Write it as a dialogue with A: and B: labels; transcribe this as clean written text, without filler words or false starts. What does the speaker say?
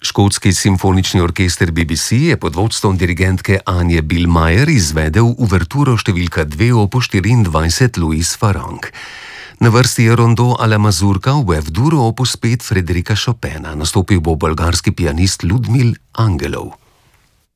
A: Škotski simfonični orkester BBC je pod vodstvom dirigentke Anje Bihlmeier izvedel uverturo številka 2 opus 24 Louis Farrenc. Na vrsti je rondo a la mazurka v F-duru opus 5 Frédérica Chopina, nastopil bo bolgarski pianist Ludmil Angelov.